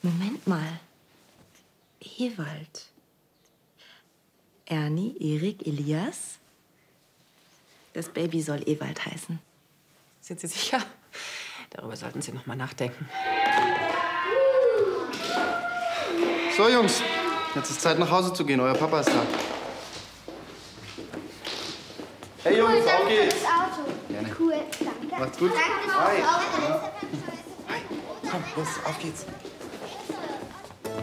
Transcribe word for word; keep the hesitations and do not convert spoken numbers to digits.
Moment mal. Ewald. Ernie, Erik, Elias. Das Baby soll Ewald heißen. Sind Sie sicher? Darüber sollten Sie noch mal nachdenken. So, Jungs. Jetzt ist Zeit, nach Hause zu gehen. Euer Papa ist da. Hey, Jungs, cool, auf geht's. Das Auto. Gerne. Cool, danke. Macht's gut. Danke fürs Hi. Auto. Komm, los, auf geht's.